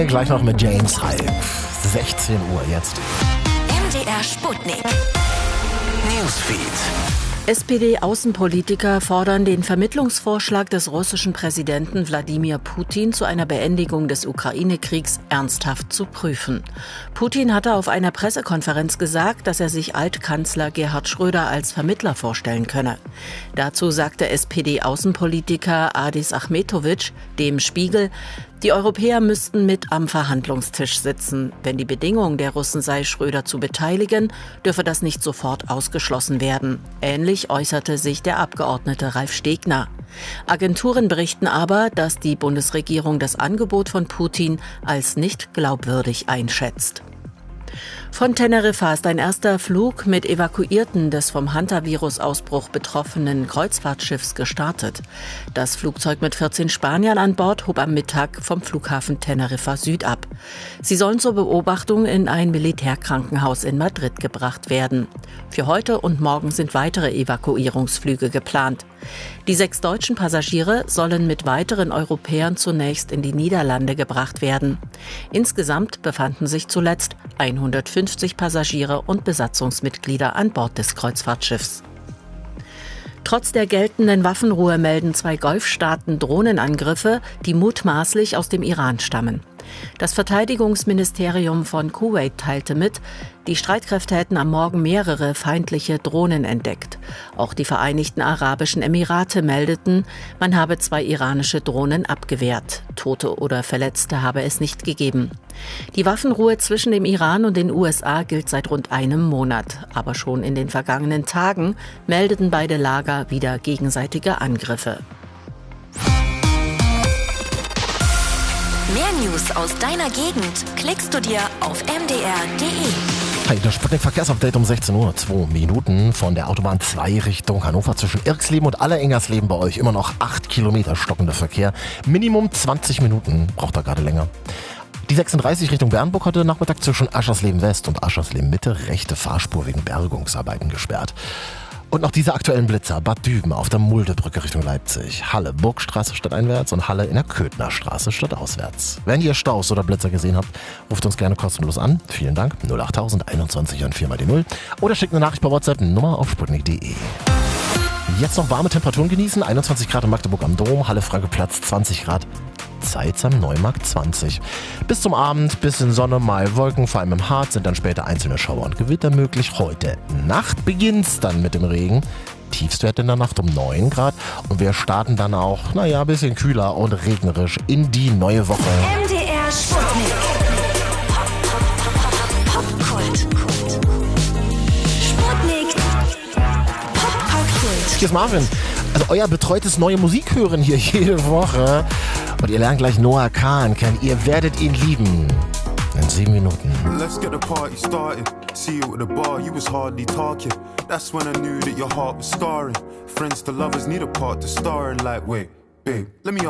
Gleich noch mit James Hype. 16 Uhr jetzt. MDR Sputnik. Newsfeed. SPD-Außenpolitiker fordern den Vermittlungsvorschlag des russischen Präsidenten Wladimir Putin zu einer Beendigung des Ukraine-Kriegs ernsthaft zu prüfen. Putin hatte auf einer Pressekonferenz gesagt, dass er sich Altkanzler Gerhard Schröder als Vermittler vorstellen könne. Dazu sagte SPD-Außenpolitiker Adis Achmetovic dem Spiegel, die Europäer müssten mit am Verhandlungstisch sitzen. Wenn die Bedingung der Russen sei, Schröder zu beteiligen, dürfe das nicht sofort ausgeschlossen werden. Ähnlich äußerte sich der Abgeordnete Ralf Stegner. Agenturen berichten aber, dass die Bundesregierung das Angebot von Putin als nicht glaubwürdig einschätzt. Von Teneriffa ist ein erster Flug mit Evakuierten des vom Hantavirus-Ausbruch betroffenen Kreuzfahrtschiffs gestartet. Das Flugzeug mit 14 Spaniern an Bord hob am Mittag vom Flughafen Teneriffa Süd ab. Sie sollen zur Beobachtung in ein Militärkrankenhaus in Madrid gebracht werden. Für heute und morgen sind weitere Evakuierungsflüge geplant. Die 6 deutschen Passagiere sollen mit weiteren Europäern zunächst in die Niederlande gebracht werden. Insgesamt befanden sich zuletzt 150 Passagiere und Besatzungsmitglieder an Bord des Kreuzfahrtschiffs. Trotz der geltenden Waffenruhe melden 2 Golfstaaten Drohnenangriffe, die mutmaßlich aus dem Iran stammen. Das Verteidigungsministerium von Kuwait teilte mit, die Streitkräfte hätten am Morgen mehrere feindliche Drohnen entdeckt. Auch die Vereinigten Arabischen Emirate meldeten, man habe 2 iranische Drohnen abgewehrt. Tote oder Verletzte habe es nicht gegeben. Die Waffenruhe zwischen dem Iran und den USA gilt seit rund einem Monat. Aber schon in den vergangenen Tagen meldeten beide Lager wieder gegenseitige Angriffe. Mehr News aus deiner Gegend klickst du dir auf mdr.de. Hey, das Sputnik-Verkehrsupdate um 16 Uhr. 2 Minuten von der Autobahn 2 Richtung Hannover zwischen Irksleben und Allerengersleben bei euch. Immer noch 8 Kilometer stockender Verkehr. Minimum 20 Minuten. Braucht er gerade länger. Die 36 Richtung Bernburg hatte Nachmittag zwischen Aschersleben West und Aschersleben Mitte rechte Fahrspur wegen Bergungsarbeiten gesperrt. Und noch diese aktuellen Blitzer. Bad Düben auf der Muldebrücke Richtung Leipzig. Halle Burgstraße stadteinwärts und Halle in der Köthnerstraße stadtauswärts. Wenn ihr Staus oder Blitzer gesehen habt, ruft uns gerne kostenlos an. Vielen Dank. 08000 21 und 4 mal die 0. Oder schickt eine Nachricht bei WhatsApp, Nummer auf sputnik.de. Jetzt noch warme Temperaturen genießen. 21 Grad in Magdeburg am Dom, Halle Frankeplatz 20 Grad. Zeitz am Neumarkt 20. Bis zum Abend, bisschen Sonne, mal Wolken, vor allem im Harz sind dann später einzelne Schauer und Gewitter möglich. Heute Nacht beginnt's dann mit dem Regen. Tiefstwert in der Nacht um 9 Grad und wir starten dann auch, ein bisschen kühler und regnerisch in die neue Woche. MDR Sputnik. Popkult. Sputnik. Popkult. Hier ist Marvin. Also euer betreutes neue Musik hören hier jede Woche. Und ihr lernt gleich Noah Kahn kennen. Ihr werdet ihn lieben. In 7 Minuten. Let's get the party started. See you at the bar, you was hardly talking. That's when I knew that your heart was scarring. Friends to lovers need a part to star in. Like, wait, babe, let me